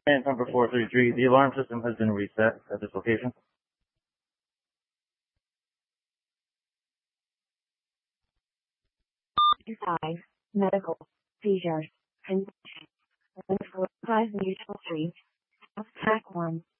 And number 433, the alarm system has been reset at this location. 5, medical, seizures, condition, 145 Mutual Street, South Pack 1.